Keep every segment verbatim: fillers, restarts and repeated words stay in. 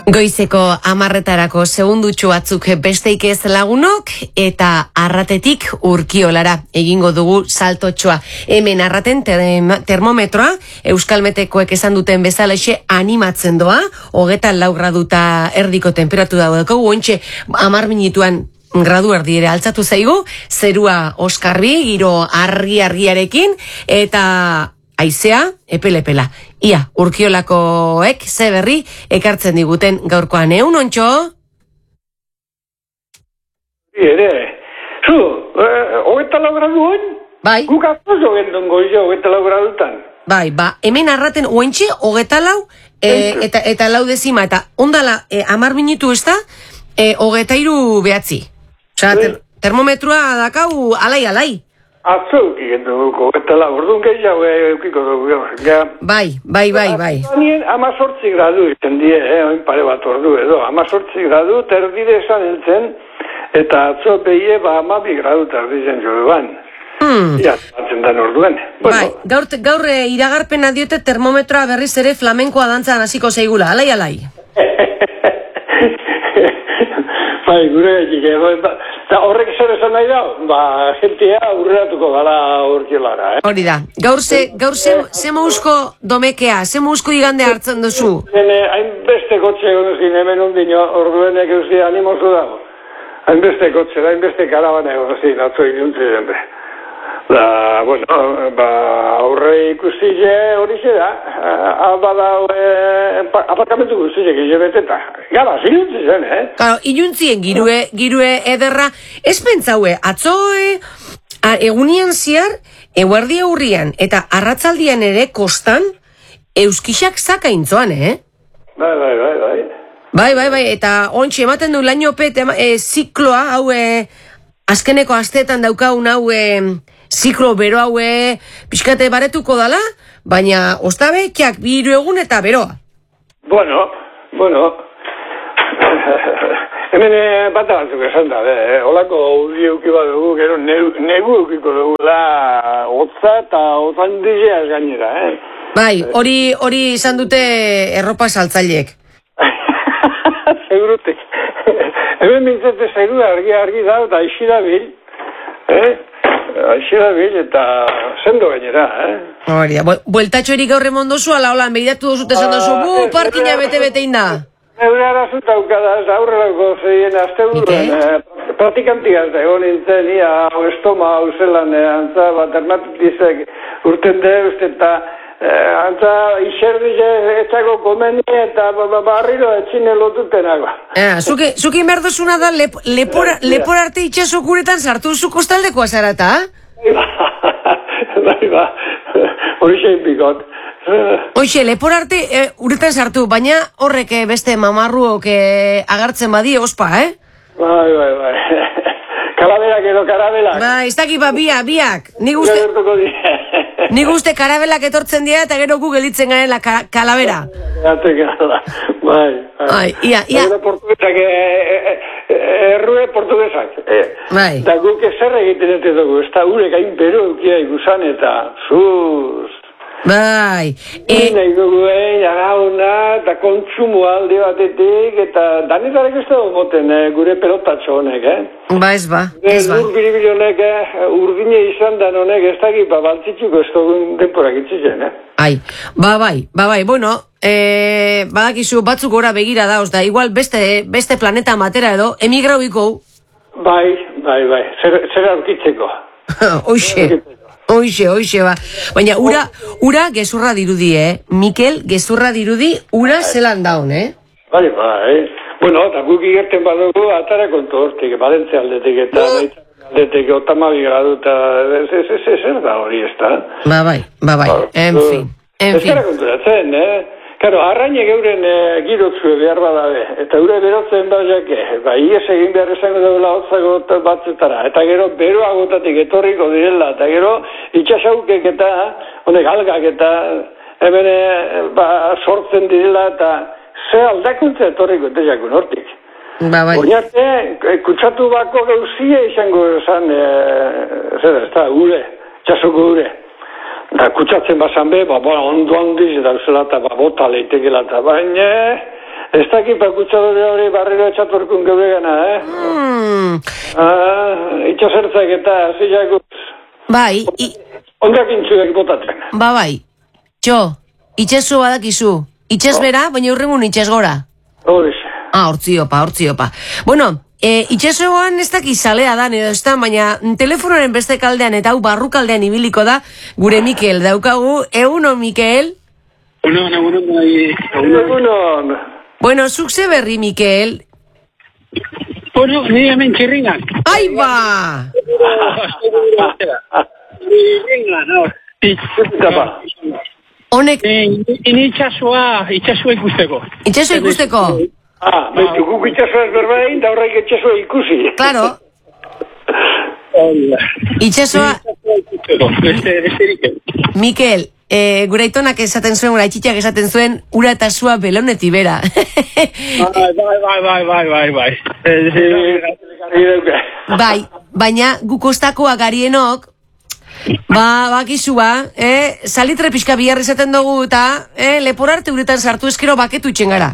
Goizeko amarretarako segundutxu batzuk besteik ez lagunok eta Arratetik Urkiolara egingo dugu saltotxoa. Hemen Arraten termometroa Euskalmetekoek esan duten bezalaxe animatzen doa, hogeita lau graduta erdiko temperatura daukagu, ontxe amar minituan gradu erdi ere altzatu zaigu, zerua oskarbi, giro argi-argiarekin, eta aizea, epelepela. Ia, Urkiolakoek ze berri ekartzen diguten gaurkoan. Eun, ontxo? Ere, zu, hogeita lau gradu oin? Bai. Guk apozo gendun goizo hogeita lau gradutan. Bai, ba, hemen Arraten oentxe, hogeita lau, e, eta, eta lau dezima, eta ondala, e, amar minitu ez da, e, hogeita iru behatzi. Osa, ter, termometroa dakau alai-alai. Atzo ukigendu dugu, eta la orduan gehiago eukiko dugu. Bai, bai, bai, bai. Nien amazortzi gradu iten die, eh, oin pare bat ordu edo. Amazortzi gradu terdide esan entzen, eta atzo behie ba amabi gradu terdizen joan. Hmm. Ja, batzen dan orduen. Bueno. Bai, gaur, gaur iragarpena diote termometroa berriz ere flamenkoa dantzan hasiko zaigula, alai, alai. Bai, gure egin, eta horrek zer esan nahi da, ba, jentia urreratuko gala Urkiolara, eh? Hori da, gaur ze, gaur ze, ze mouzko domekea, ze mouzko igande hartzen duzu? Hene, hainbeste kotxe egonezin hemen ondino, orduenek euski animozu dago. Hainbeste kotxe, hainbeste karabana egonezin, atzo iluntzi denbe. Da, bueno, ba, aurre ikustize hori zera, bada, aparkamentu guztiek izabeteta. Gala, iluntzi zen, eh? Claro, iluntzien girue, girue ederra, ez pentsaue, atzoe, egunien ziar, eguerdi aurrian, eta arratzaldian ere kostan, euskixak zakaintzoan, eh? Bai, bai, bai, bai. Bai, bai, bai, eta ontsi ematen du lainopet e, zikloa, hau, e, azkeneko asteetan daukaun hau, e, ziklo bero hau, e, pixkate baretuko dala, baina ostabe, kiak biru egun eta beroa. Bueno, bueno, hemen bat batzuk esan da, eh? Olako udi eukiba dugu, gero negu eukiko dugu da, hotza eta hotzan dizeaz gainera, eh? Bai, hori hori izan dute erropa saltzaileek. Segurutik. Hemen mintzete zaigu argi-argi da, eta aixi da bil, eh? Aixi da bil, eta sendo gainera, eh? Hori da, bueltatxo erik gaur emondozu, ala holan, behiratu dozut esan dozu, bu, parkina bete-bete inda. Eure arazuta ukadaz, aurrelako zeien azte burren, pratikantiaz da, egon nintzen, ia, estoma, hau zelan, antza, bat dermatitizek urten de, uste, eta antza, iserdize, etxako komeni, eta barriro etxine lotutenago. Zuki merdozuna da, lepor arte itxasokuretan sartu zu kostaldekoa zarata, ha? Bai, ba, hori zein pikot. Hoxe, lepor arte uretan sartu, baina horrek beste mamarruok agartzen badi ospa, eh? Bai, bai, bai. Kalaberak edo karabelak. Bai, ez daki ba, biak, biak. Nik uste, nik uste karabelak etortzen dira eta gero gu gelitzen garen la kalabera. Gate gara, bai. Bai, ia, ia. Gero portuguesak, errue portuguesak. Bai. Da guk ezer egiten ez dugu, ez da urek hain bero eukia ikusan eta zuz. Bai. E... nahi dugu, eh, jagauna, eta kontsumo alde batetik, eta danitarek ez dugu moten, eh, gure pelotatxo honek, eh? Ba, ez ba, ez ba. Ur biribil honek, eh, urdine izan dan honek, ez dakit, ba, baltzitzuko ez dugu denporak itzitzen, eh? Ai, ba, bai, ba, bai, bueno, eh, badakizu batzuk gora begira dauz da, igual beste, beste planeta matera edo, emigrauiko. Bai, bai, bai, zer, zer aurkitzeko. Oixe. Oixe, oixe, ba. Baina, ura, ura gezurra dirudi, eh? Mikel, gezurra dirudi, ura zelan daun, eh? Bai, bai. Bueno, eta guk igerten badugu, atara kontu hortik, badentze aldetik, eta nahitzen aldetik, otamabi gradu, eta zer da hori, ez da? Ba, bai, ba, bai, en fin, en fin. Ez gara konturatzen, eh? Karo, arraine geuren e, girotzue behar badabe, eta gure berotzen baiake, ba, ies egin behar esango daula hotzago batzetara, eta gero beroagotatik etorriko direla, eta gero itxasaukek eta, honek algak eta, hemen ba, sortzen direla, eta ze aldakuntza etorriko dejakun hortik. Ba, bai. Oinarte, kutsatu bako gauzia izango esan, e, zer ez da, gure, txasoko gure. Da, kutsatzen bazan be, ba, ba, ondo handiz, eta uzela, eta ba, bota leitekela, eta baina, Ez dakit bakutsadore hori barriro etxatorkun geure gana, eh? Hmm. Ah, itxasertzak eta zilakuz. Bai. I... Ondak intzuek botatzen. Ba bai. Txo, itxesu badakizu. Itxez bera, baina urrengun itxez gora. Horiz. Ah, hortziopa, hortziopa. Bueno, e, itxesoan ez daki salea dan edo ez da, baina telefonoren beste kaldean eta hau barrukaldean ibiliko da, gure Mikel daukagu. Egunon, Mikel? Egunon, egunon, egunon. Egunon. Bueno, zuk ze berri, Mikel? Bueno, ni hemen txirringan. Ai, ba! Txirringan, hor. Honek... Ini itxasua, itxasua ikusteko. Itxasua ikusteko? Ah, betu guk itxasua ez berbain, da horrek itxasua ikusi. Claro. Itxasua... Beste, beste erike. Mikel, eh, gure aitonak esaten zuen, gure aitxitxak esaten zuen, ura eta sua beloneti bera. Bai, bai, bai, bai, bai, bai. Bai, baina gukostako agarienok, ba, bakizua, eh, salitre pixka bihar izaten dugu eta, eh, leporarte uretan sartu eskero baketu itxen gara.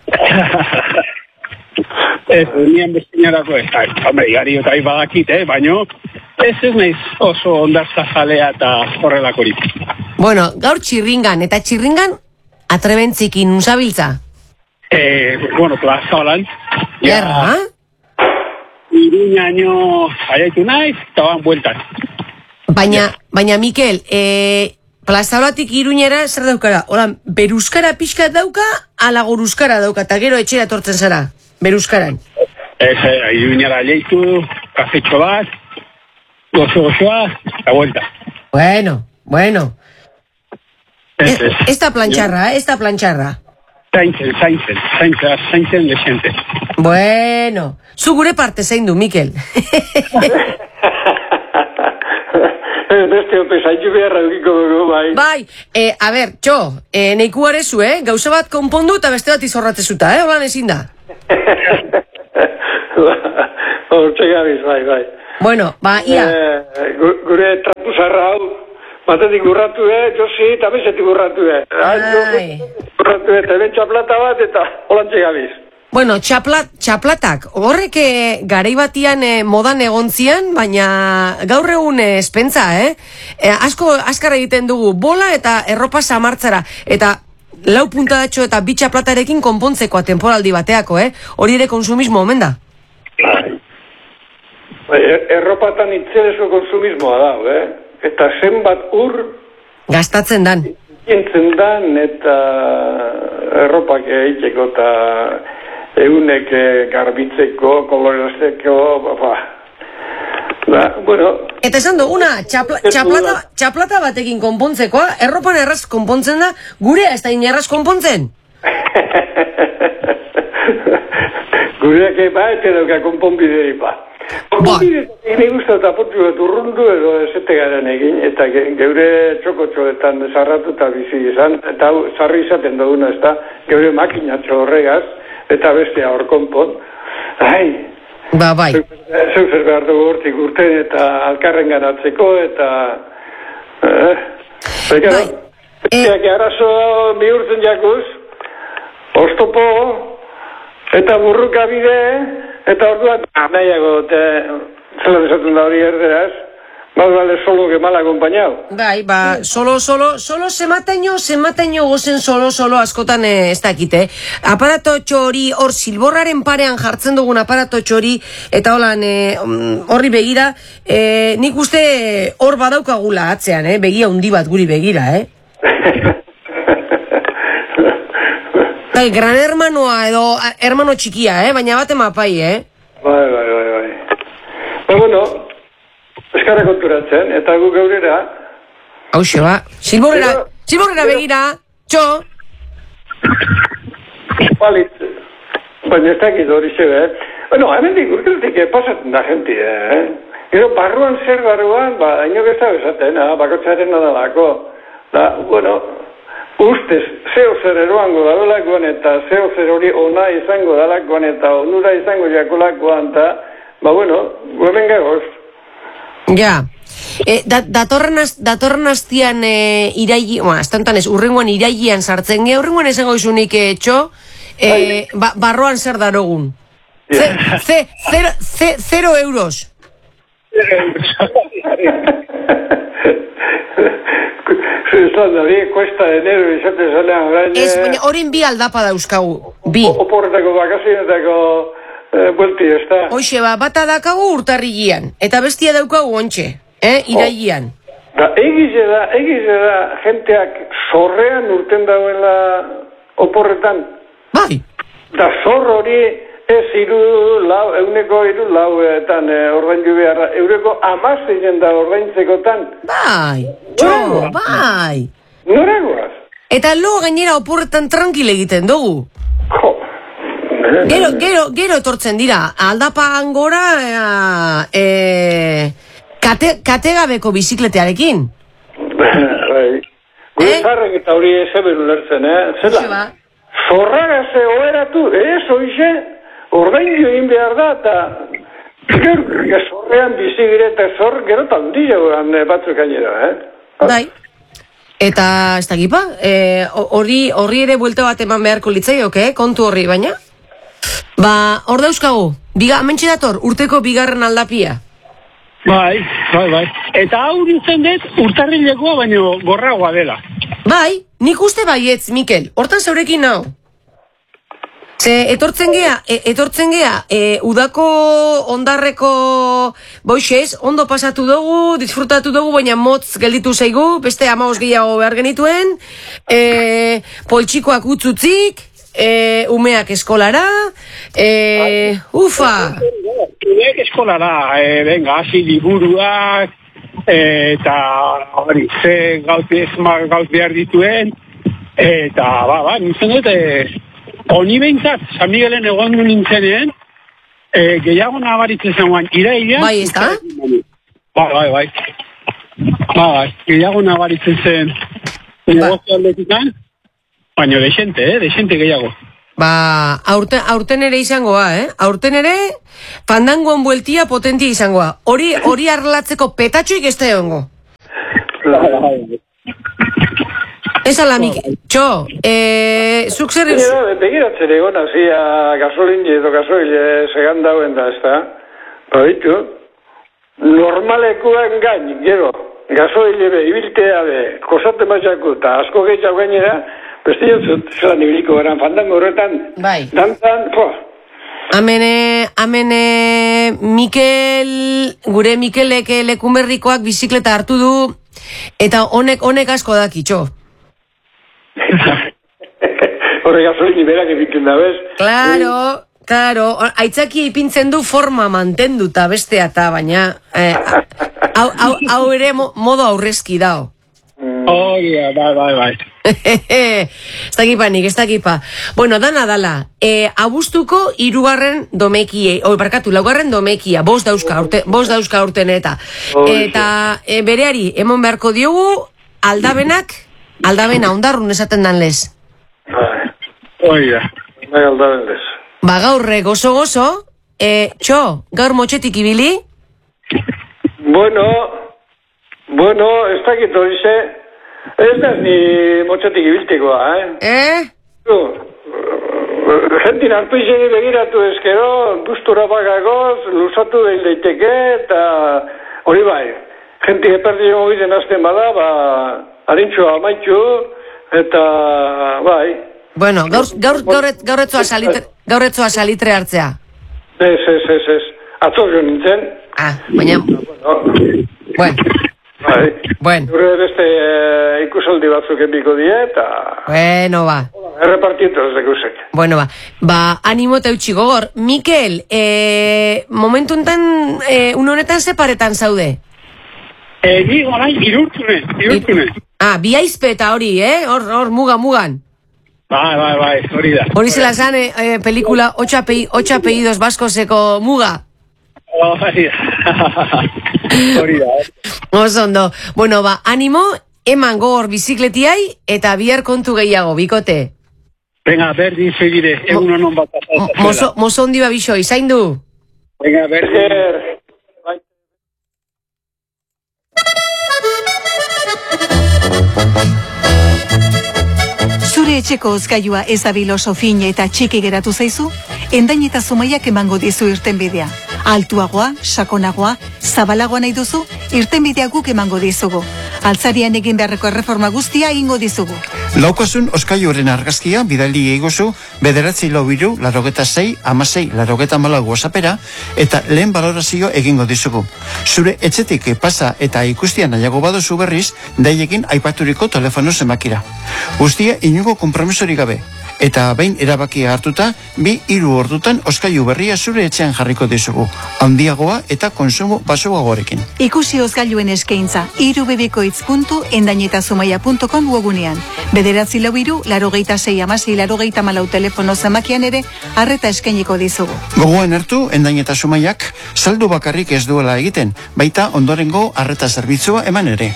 Ez, nian bestinarako ez, hombre, gari otai badakit, eh, baino, ez ez naiz oso ondazta jalea eta horrelakorik. Bueno, gaur txirringan, eta txirringan atrebentzikin usabiltza? Eh, bueno, plaza holan. Gerra? Iruñaino aiaitu naiz, eta ban bueltan. Baina, baina, Mikel, e, plazablatik Iruñera zer daukara? Horan, beruskara pixka dauka, ala goruskara dauka, eta gero etxera etortzen zara, beruskaran. Ez, eh, Iruñara aiaitu, kafetxo bat, gozo gozoa, eta buelta. Bueno, bueno. Ez, Ez, ez. ez da plantxarra, eh? Ez da plantxarra. Zaintzen, zaintzen, zaintzen, zaintzen lexente. Bueno, zu gure parte zein du, Mikel. Beste ope, zaitxu beharra dukiko dugu, bai. Bai, e, a ber, txo, e, neiku arezu, eh? Gauza bat konpondu eta beste bat izorratzezuta, eh? Holan ezin da. Hortxe gabiz, bai, bai. Bueno, ba, ia. Eh, gure trapuzarra hau, batetik urratu, eh? Josi, eta bezetik urratu, eh? Ai. Urratu, eta ben txaplata bat, eta holantxe gabiz. Bueno, txaplat, txaplatak, horrek eh, garai batian eh, modan egontzian, baina gaur egun eh, espentza, eh? eh? Asko, askar egiten dugu, bola eta erropa samartzara, eta lau puntadatxo eta bi txaplatarekin konpontzekoa temporaldi bateako, eh? Hori ere konsumismo omen da. Bai, erropatan itzelezko konsumismoa da, eh? Eta zenbat ur... Gastatzen dan. Entzen dan, eta erropak egiteko, eta egunek garbitzeko, kolorazteko, ba, ba, bueno... Eta esan duguna, txapla, txaplata, txaplata batekin konpontzekoa, erropan erraz konpontzen da, gurea ez da inerraz konpontzen. Gureak eba, eta dauka konponbideri ba. Konponbideri, egin guztat apotu bat urrundu edo esete garen egin, eta geure txokotxoetan sarratu eta bizi izan, eta hau sarri izaten duguna ez da, geure makinatxo horregaz, eta bestea hor konpon. Ai, ba, bai. Zeu zer behar dugu hortik urten eta alkarren ganatzeko, eta... Eh, Bekara, bai. e... arazo bihurtzen jakuz, oztopo, eta burruka bide, eta orduan, nahiago, zela desatzen da hori erderaz, más vale solo que mal acompañado. Bai, ba, solo, solo, solo semateño, semateño gozen solo, solo askotan eh, ez dakite. Aparato txori, hor silborraren parean jartzen dugun aparato txori, eta holan, eh, horri begira, eh, nik uste hor badaukagula atzean, eh, begia hundi bat guri begira, eh. Bai, gran hermanoa edo hermano txikia, eh, baina bat emapai, eh. Bai, bai, bai, bai. Ba, bueno, eskara konturatzen, eta gu gaurera... Hauxe, ba. Silborrera, Pero, silborrera pero, begira, txo. Balit, baina ez dakit hori zebe, eh? Bueno, hemen dik urtetik pasatzen da gente, eh? Gero, barruan zer barruan, ba, hainok ez da bezaten, ah, bakotzaren nadalako. Da, bueno, ustez, zeo zer eroango dabelakoan, eta zeo zer hori ona izango dalakoan, eta onura izango jakolakoan, eta, ba, bueno, hemen gagoz. Ja, e, da, datorren, az, datorren aztian e, iraigi, ba, estantan ez, urrengoan iraigian sartzen ge, urrengoan esango izunik e, txo, E, ba, barroan zer darogun. Ze, ze, zero, ze, zero euros. Zuzan da, bi, kuesta enero izate zalean orain... Ez, baina horin bi aldapa dauzkagu. Bi. Oporretako bakazionetako eh, buelti, ez da? Hoxe, ba, bata dakagu urtarrigian. Eta bestia daukagu ontxe, eh, iraigian. Da, egize da, egize da, jenteak zorrean urten dauela oporretan. Bai. Da, zor hori ez iru lau, euneko iru lauetan eh, ordaindu beharra. Eureko amazeien da ordaintzekotan. Bai, txo, bai. Noragoaz? Eta lo gainera oporretan tranquil egiten dugu. Jo. Gero, gero, gero etortzen dira, aldapan gora, e, kate, kategabeko bizikletearekin. Bai. Gure Eh? zarrek eta hori ezeben ulertzen, eh? Hoxe ba. Zela, zorragaz oheratu, ez, hoize, ordaindu egin behar da, eta gero, zorrean bizi gire, eta zor, gero taldila gogan batzuk gainera, eh? Bai. Eta, ez dakipa, hori e, horri ere buelta bat eman beharko litzaioke, kontu horri, baina? Ba, hor dauzkagu, biga, mentxe dator, urteko bigarren aldapia. Bai, bai, bai. Eta hau nintzen dut urtarrilekoa baino gorragoa dela. Bai, nik uste baietz, Mikel, hortan zaurekin nau. Ze, etortzen gea, e, etortzen gea, e, udako ondarreko boixez, ondo pasatu dugu, disfrutatu dugu, baina motz gelditu zaigu, beste hamabost gehiago behar genituen, e, poltsikoak utzutzik, e, umeak eskolara, e, ufa! Umeak eskolara, e, venga, hasi liburuak, e, eta hori, ze gauz, gauz behar dituen, eta, ba, ba, nintzen dut, e, Oni behintzat, San Miguelen egon nintzenean, e, gehiago nabaritzen zenguan, irailean... Bai, ez da? Bai, bai, bai. Bai, bai, gehiago nabaritzen zen negozio aldetikan, baina desente, eh, desente gehiago. Ba, aurten, aurten ere izangoa, eh? Aurten ere, fandangoan bueltia potentia izangoa. Hori, hori arlatzeko petatxoik ez da egongo. Ez ala, Mikel, txo, e, zuk zer... Begiratzen egon hazia gasolin edo gasoile segan dauen da, ez da? Baitu, normalekuan gain, gero, gasoile be, ibiltea be, kosate matxako, eta asko gehiago gainera, beste jotzut, zelan ibiliko eran fandango horretan, bai. Dantzan, po. Amene, amene, Mikel, gure Mikelek Lekunberrikoak bizikleta hartu du, eta honek, honek asko daki, txo. Horre gasolini berak ipintzen da, bez? Claro, claro, aitzaki ipintzen du forma mantenduta bestea eta baina eh, hau, hau, hau ere mo, modo aurrezki dao. Oh, yeah, bai, bai, bai. Ez dakipa nik, ez dakipa. Bueno, dana dala, e, abuztuko irugarren domekie, oi, barkatu, laugarren domekia, bost dauzka, urte, bost dauzka urten eta. Eta e, bereari, emon beharko diogu, aldabenak, aldabena ondarrun esaten dan lez. Oia, bai aldaben lez. Ba gaurre gozo gozo, e, txo, gaur motxetik ibili? Bueno, bueno, ez dakit hori ze, ez da ni motxetik ibiltikoa, eh? Eh? Tu, jentin hartu izeni begiratu ezkero, gustura bagagoz, lusatu behin daiteke, eta hori bai, jenti eperdi mobiden azten bada, ba, harintxoa amaitxu, eta bai. Bueno, gaur, gaur, gaurret, gaurretzoa salitre, gaurretzoa salitre hartzea. Ez, ez, ez, ez. Atzorrio nintzen. Ah, baina... Bueno. Bai. Bueno. Gure beste e, ikusaldi batzuk epiko die, eta... Bueno, ba. Errepartietu ez dekusek. Bueno, ba. Ba, animo eta utxi gogor. Mikel, e, momentu enten, e, un honetan separetan zaude? E, ni orain irurtune, irurtune. Ah, biaizpe eta hori, eh? Hor, hor, muga, mugan. Bai, bai, bai, hori da. Hori zela zan, eh, pelikula Ocho apellidos baskoseko muga. Hori da. Hori da. Oso ondo. Bueno, ba, animo, eman gogor bizikletiai eta bihar kontu gehiago, bikote. Venga, berdin segire, egun honon bat. Mozo, mozo ondi babixo, izain du. Venga, berdin. Zure Zure etxeko hozgailua ez abil oso fin eta txiki geratu zaizu, Endain eta Zumaiak emango dizu irtenbidea. Altuagoa, sakonagoa, zabalagoa nahi duzu, irtenbidea guk emango dizugu. Altzarian egin beharreko erreforma guztia egingo dizugu. Laukasun oskailuaren argazkia bidali egozu bederatzi lau biru, larogeta sei, amasei, larogeta malau WhatsAppera eta lehen balorazio egingo dizugu. Zure etxetik pasa eta ikustian nahiago baduzu berriz, daiekin aipaturiko telefono zenbakira. Guztia inugo konpromisorik gabe. Eta behin erabakia hartuta, bi hiru ordutan oskailu berria zure etxean jarriko dizugu. Handiagoa eta konsumo basoagoarekin. Ikusi hozgailuen eskaintza, irubebikoitz puntu endainetazumaia puntu com webunean. Bederatzi lau hiru, larogeita sei amasei, larogeita malau telefono zamakian ere, arreta eskainiko dizugu. Gogoan hartu, Endain eta Zumaiak saldu bakarrik ez duela egiten, baita ondorengo arreta zerbitzua eman ere.